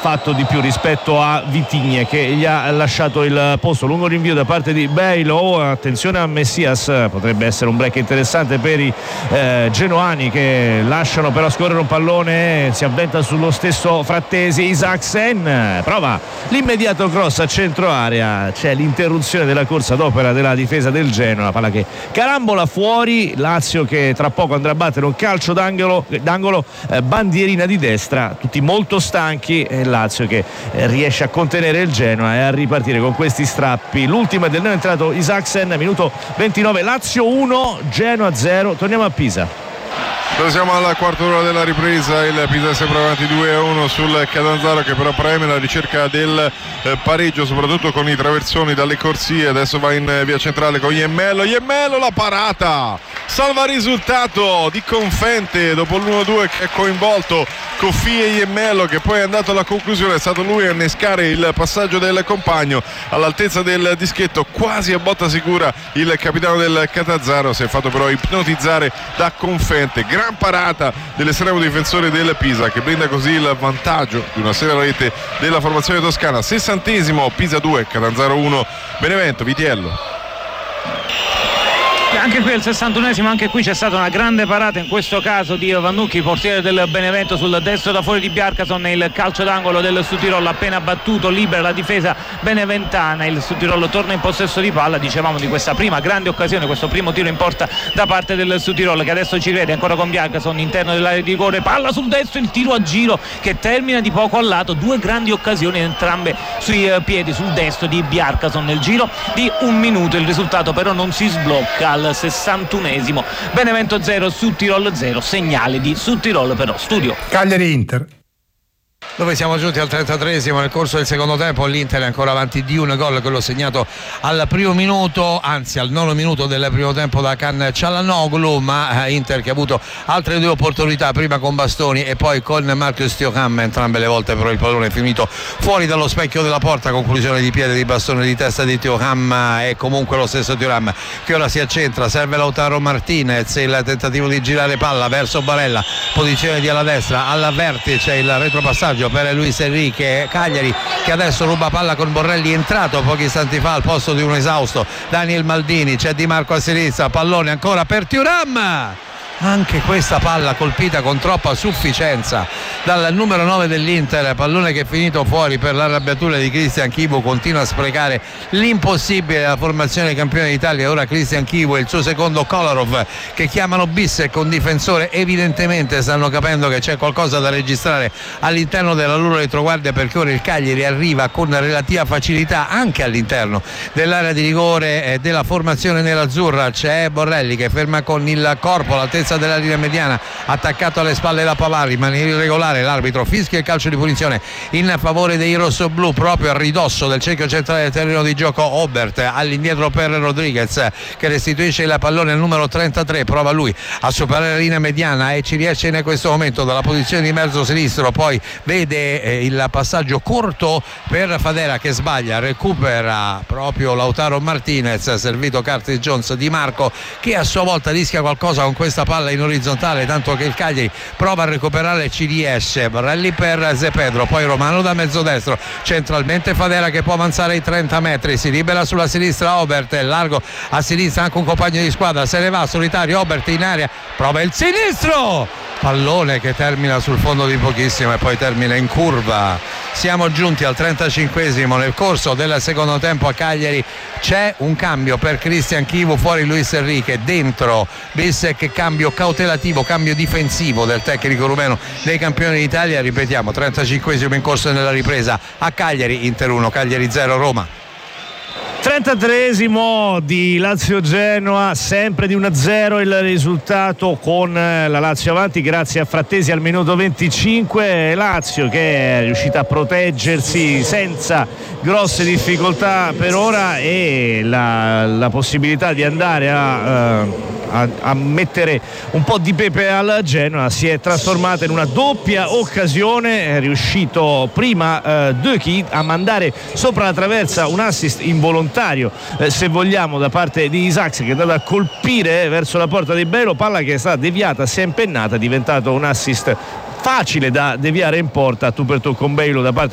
fatto di più rispetto a Vitinha, che gli ha lasciato il posto. Lungo rinvio da parte di Bailo, attenzione a Messias, potrebbe essere un break interessante per i genoani, che lasciano però scorrere un pallone, si avventa sullo stesso Frattesi. Isaksen prova l'immediato cross a centro area, c'è l'interruzione della corsa d'opera della difesa del Genoa, palla che carambola fuori. Lazio che tra poco andrà a battere un calcio d'angolo, bandierina di destra, tutti molto stanchi, e Lazio che riesce a contenere il Genoa e a ripartire con questi strappi. L'ultima è del neoentrato Isaksen, minuto 29, Lazio 1 Genoa 0. Torniamo a Pisa. Siamo alla quarta ora della ripresa, il Pisa è sempre avanti 2-1 sul Catanzaro, che però preme la ricerca del pareggio, soprattutto con i traversoni dalle corsie. Adesso va in via centrale con Iemmello, la parata salva risultato di Confente dopo l'1-2 che ha coinvolto Coffi e Iemmello, che poi è andato alla conclusione. È stato lui a innescare il passaggio del compagno all'altezza del dischetto, quasi a botta sicura. Il capitano del Catanzaro si è fatto però ipnotizzare da Confente. Gran parata dell'estremo difensore del Pisa, che blinda così il vantaggio di una seria rete della formazione toscana. 60esimo, Pisa 2 Catanzaro 1. Benevento, Vitiello. Anche qui al 61esimo, anche qui c'è stata una grande parata, in questo caso di Vannucchi, portiere del Benevento, sul destro da fuori di Bjarkason. Il calcio d'angolo del Südtirol appena battuto, libera la difesa beneventana. Il Südtirol torna in possesso di palla. Dicevamo di questa prima grande occasione, questo primo tiro in porta da parte del Südtirol, che adesso ci crede ancora con Bjarkason interno dell'area di rigore, palla sul destro, il tiro a giro che termina di poco al lato. Due grandi occasioni, entrambe sui piedi sul destro di Bjarkason nel giro di un minuto. Il risultato però non si sblocca al 61esimo, Benevento 0 Südtirol 0, segnale di Südtirol però studio. Cagliari Inter, dove siamo giunti al 33esimo. Nel corso del secondo tempo l'Inter è ancora avanti di un gol, quello segnato al primo minuto, anzi al nono minuto del primo tempo da Can Çalhanoğlu, ma Inter che ha avuto altre due opportunità, prima con Bastoni e poi con Marcus Thuram, entrambe le volte però il pallone è finito fuori dallo specchio della porta. Conclusione di piede di Bastoni, di testa di Thuram, e comunque lo stesso Thuram che ora si accentra, serve Lautaro Martinez, il tentativo di girare palla verso Barella, posizione di alla destra, al vertice il retropassaggio per Luis Enrique. Cagliari che adesso ruba palla con Borrelli, entrato pochi istanti fa al posto di un esausto Daniel Maldini. C'è Di Marco a sinistra, pallone ancora per Thuram, anche questa palla colpita con troppa sufficienza dal numero 9 dell'Inter, pallone che è finito fuori per l'arrabbiatura di Cristian Chivu. Continua a sprecare l'impossibile la formazione campione d'Italia. Ora Cristian Chivu e il suo secondo Kolarov che chiamano Bissek, un difensore. Evidentemente stanno capendo che c'è qualcosa da registrare all'interno della loro retroguardia, perché ora il Cagliari arriva con relativa facilità anche all'interno dell'area di rigore della formazione nerazzurra. C'è Borrelli che ferma con il corpo all'altezza della linea mediana, attaccato alle spalle da Pavari, ma irregolare. L'arbitro fischia il calcio di punizione in favore dei rossoblù, proprio a ridosso del cerchio centrale del terreno di gioco. Obert all'indietro per Rodriguez, che restituisce il pallone al numero 33, prova lui a superare la linea mediana e ci riesce in questo momento dalla posizione di mezzo sinistro. Poi vede il passaggio corto per Fadera che sbaglia, recupera proprio Lautaro Martinez, servito Curtis Jones. Di Marco che a sua volta rischia qualcosa con questa palla in orizzontale, tanto che il Cagliari prova a recuperare e ci riesce. Borrelli per Zepedro, poi Romano da mezzo destro, centralmente Fadera che può avanzare i 30 metri, si libera sulla sinistra Obert, largo a sinistra anche un compagno di squadra, se ne va solitario Obert in area, prova il sinistro, pallone che termina sul fondo di pochissimo e poi termina in curva. Siamo giunti al 35esimo. Nel corso del secondo tempo a Cagliari c'è un cambio per Cristian Chivu, fuori Luis Enrique, dentro Bissek, cambio cautelativo, cambio difensivo del tecnico rumeno dei campioni d'Italia. Ripetiamo, 35esimo in corso nella ripresa a Cagliari, Inter 1 Cagliari 0 Roma. 33esimo di Lazio-Genoa, sempre di 1-0 il risultato, con la Lazio avanti grazie a Frattesi al minuto 25. Lazio che è riuscita a proteggersi senza grosse difficoltà per ora, e la possibilità di andare a mettere un po' di pepe al Genoa si è trasformata in una doppia occasione. È riuscito prima Döki a mandare sopra la traversa un assist involontario, se vogliamo, da parte di Isaacs, che è andato a colpire verso la porta di Bailo, palla che è stata deviata, si è impennata, è diventato un assist facile da deviare in porta, tu per tu con Bailo da parte